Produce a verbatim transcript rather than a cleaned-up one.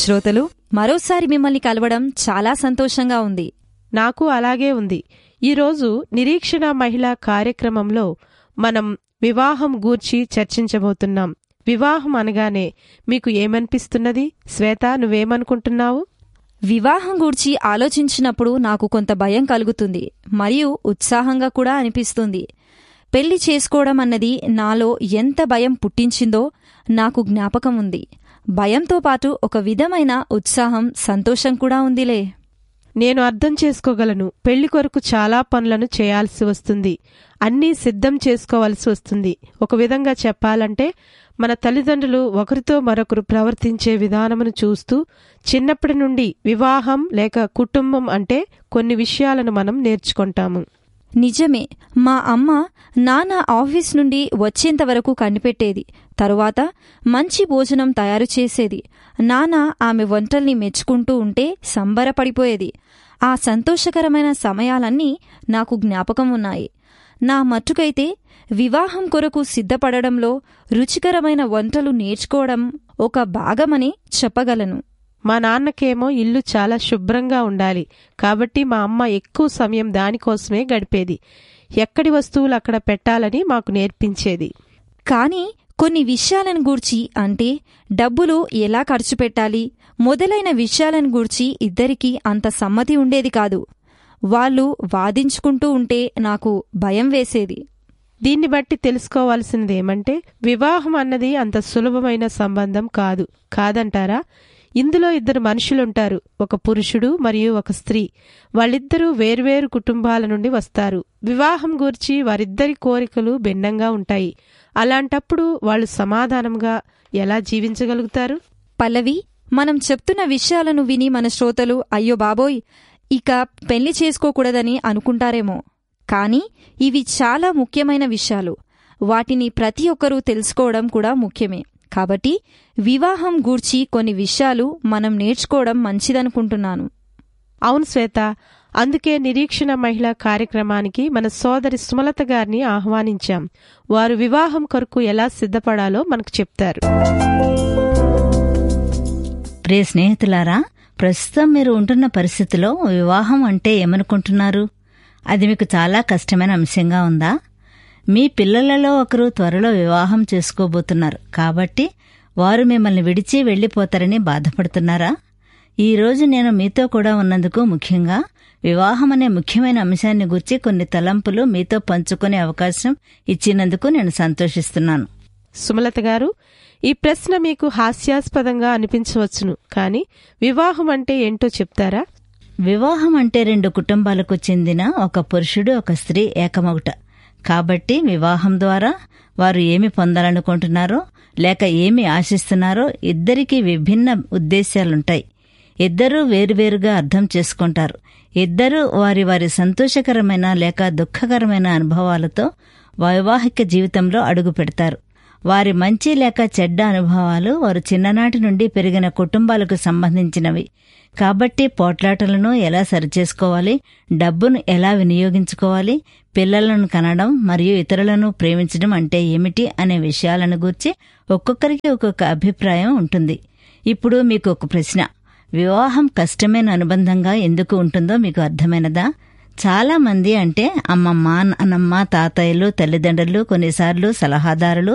శ్రోతలు, మరోసారి మిమ్మల్ని కలవడం చాలా సంతోషంగా ఉంది. నాకు అలాగే ఉంది. ఈరోజు నిరీక్షణ మహిళా కార్యక్రమంలో మనం వివాహం గూర్చి చర్చించబోతున్నాం. వివాహం అనగానే మీకు ఏమనిపిస్తున్నది? శ్వేత, నువ్వేమనుకుంటున్నావు? వివాహం గూర్చి ఆలోచించినప్పుడు నాకు కొంత భయం కలుగుతుంది, మరియు ఉత్సాహంగా కూడా అనిపిస్తుంది. పెళ్లి చేసుకోవడం అన్నది నాలో ఎంత భయం పుట్టించిందో నాకు జ్ఞాపకం ఉంది. భయంతో పాటు ఒక విధమైన ఉత్సాహం, సంతోషం కూడా ఉందిలే. నేను అర్థం చేసుకోగలను. పెళ్లి కొరకు చాలా పనులను చేయాల్సి వస్తుంది, అన్నీ సిద్ధం చేసుకోవాల్సి వస్తుంది. ఒక విధంగా చెప్పాలంటే మన తల్లిదండ్రులు ఒకరితో మరొకరు ప్రవర్తించే విధానమును చూస్తూ చిన్నప్పటి నుండి వివాహం లేక కుటుంబం అంటే కొన్ని విషయాలను మనం నేర్చుకుంటాము. నిజమే. మా అమ్మ నాన్న ఆఫీస్ నుండి వచ్చేంతవరకు కనిపెట్టేది. తరువాత మంచి భోజనం తయారు చేసేది. నాన్న ఆమె వంటల్ని మెచ్చుకుంటూ ఉంటే సంబరపడిపోయేది. ఆ సంతోషకరమైన సమయాలన్నీ నాకు జ్ఞాపకం ఉన్నాయి. నా మట్టుకైతే వివాహం కొరకు సిద్ధపడడంలో రుచికరమైన వంటలు నేర్చుకోవడం ఒక భాగమని చెప్పగలను. మా నాన్నకేమో ఇల్లు చాలా శుభ్రంగా ఉండాలి, కాబట్టి మా అమ్మ ఎక్కువ సమయం దానికోసమే గడిపేది. ఎక్కడి వస్తువులు అక్కడ పెట్టాలని మాకు నేర్పించేది. కానీ కొన్ని విషయాలను గూర్చి, అంటే డబ్బులు ఎలా ఖర్చు పెట్టాలి మొదలైన విషయాలను గూర్చి ఇద్దరికీ అంత సమ్మతి ఉండేది కాదు. వాళ్ళు వాదించుకుంటూ ఉంటే నాకు భయం వేసేది. దీన్ని బట్టి తెలుసుకోవాల్సినదేమంటే వివాహం అన్నది అంత సులభమైన సంబంధం కాదు కాదంటారా? ఇందులో ఇద్దరు మనుషులుంటారు, ఒక పురుషుడు మరియు ఒక స్త్రీ. వాళ్ళిద్దరూ వేర్వేరు కుటుంబాల నుండి వస్తారు. వివాహం గూర్చి వారిద్దరి కోరికలు భిన్నంగా ఉంటాయి. అలాంటప్పుడు వాళ్ళు సమాధానంగా ఎలా జీవించగలుగుతారు? పల్లవి, మనం చెప్తున్న విషయాలను విని మన శ్రోతలు అయ్యో బాబోయ్, ఇక పెళ్లి చేసుకోకూడదని అనుకుంటారేమో. కానీ ఇవి చాలా ముఖ్యమైన విషయాలు. వాటిని ప్రతి ఒక్కరూ తెలుసుకోవడం కూడా ముఖ్యమే. కాబట్టి వివాహం గూర్చి కొన్ని విషయాలు మనం నేర్చుకోవడం మంచిదనుకుంటున్నాను. అవును శ్వేత, అందుకే నిరీక్షణ మహిళా కార్యక్రమానికి మన సోదరి సుమలత గారిని ఆహ్వానించాం. వారు వివాహం కొరకు ఎలా సిద్ధపడాలో మనకు చెప్తారు. ప్రియ స్నేహితులారా, ప్రస్తుతం మీరు ఉంటున్న పరిస్థితిలో వివాహం అంటే ఏమనుకుంటున్నారు? అది మీకు చాలా కష్టమైన అంశంగా ఉందా? మీ పిల్లలలో ఒకరు త్వరలో వివాహం చేసుకోబోతున్నారు, కాబట్టి వారు మిమ్మల్ని విడిచి వెళ్లిపోతారని బాధపడుతున్నారా? ఈరోజు నేను మీతో కూడా ఉన్నందుకు, ముఖ్యంగా వివాహం అనే ముఖ్యమైన అంశాన్ని గురించి కొన్ని తలంపులు మీతో పంచుకునే అవకాశం ఇచ్చినందుకు నేను సంతోషిస్తున్నాను. సుమలత గారు, ఈ ప్రశ్న మీకు హాస్యాస్పదంగా అనిపించవచ్చును, కానీ వివాహం అంటే ఏంటో చెప్తారా? వివాహం అంటే రెండు కుటుంబాలకు చెందిన ఒక పురుషుడు, ఒక స్త్రీ ఏకమొకట. కాబట్టి వివాహం ద్వారా వారు ఏమి పొందాలనుకుంటున్నారో లేక ఏమి ఆశిస్తున్నారో ఇద్దరికీ విభిన్న ఉద్దేశాలుంటాయి. ఇద్దరూ వేరువేరుగా అర్థం చేసుకుంటారు. ఇద్దరూ వారి వారి సంతోషకరమైన లేక దుఃఖకరమైన అనుభవాలతో వైవాహిక జీవితంలో అడుగు పెడతారు. వారి మంచి లేక చెడ్డ అనుభవాలు వారు చిన్ననాటి నుండి పెరిగిన కుటుంబాలకు సంబంధించినవి. కాబట్టి పోట్లాటలను ఎలా సరిచేసుకోవాలి, డబ్బును ఎలా వినియోగించుకోవాలి, పిల్లలను కనడం మరియు ఇతరులను ప్రేమించడం అంటే ఏమిటి అనే విషయాలను గూర్చి ఒక్కొక్కరికి ఒక్కొక్క అభిప్రాయం ఉంటుంది. ఇప్పుడు మీకు ఒక ప్రశ్న. వివాహం కష్టమైన అనుబంధంగా ఎందుకు ఉంటుందో మీకు అర్థమైనదా? చాలా మంది, అంటే అమ్మమ్మ, నాన్నమ్మ, తాతయ్యలు, తల్లిదండ్రులు, కొన్నిసార్లు సలహాదారులు,